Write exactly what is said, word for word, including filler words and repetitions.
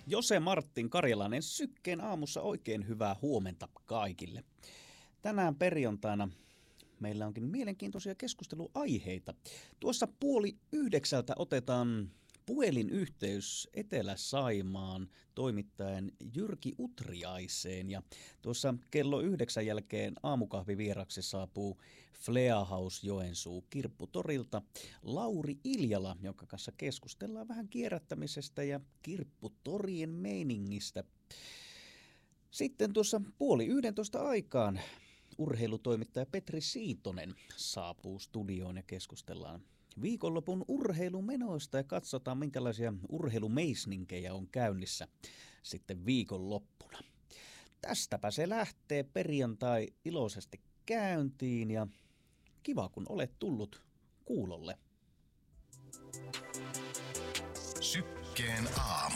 Jose Martin Karjalainen Sykkeen aamussa, oikein hyvää huomenta kaikille. Tänään perjantaina meillä onkin mielenkiintoisia keskusteluaiheita. Tuossa puoli yhdeksältä otetaan puhelinyhteys Etelä-Saimaan toimittajan Jyrki Utriaiseen, ja tuossa kello yhdeksän jälkeen aamukahvivieraksi saapuu Flea House Joensuu Kirpputorilta Lauri Iljala, jonka kanssa keskustellaan vähän kierrättämisestä ja Kirpputorien meiningistä. Sitten tuossa puoli yhdentoista aikaan urheilutoimittaja Petri Siitonen saapuu studioon ja keskustellaan viikonlopun urheilumenoista ja katsotaan, minkälaisia urheilumeisninkejä on käynnissä sitten viikonloppuna. Tästäpä se lähtee perjantai iloisesti käyntiin ja kiva, kun olet tullut kuulolle. Sykkeen aamu.